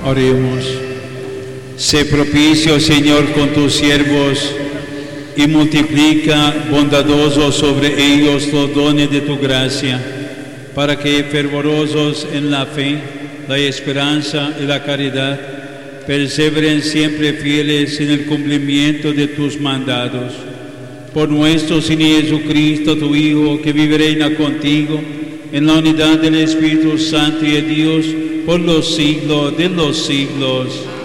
Oremos. Sé propicio, Señor, con tus siervos y multiplica bondadoso sobre ellos los dones de tu gracia, para que, fervorosos en la fe, la esperanza y la caridad, perseveren siempre fieles en el cumplimiento de tus mandados. Por nuestro Señor Jesucristo, tu Hijo, que vive y reina contigo, en la unidad del Espíritu Santo y de Dios, por los siglos de los siglos.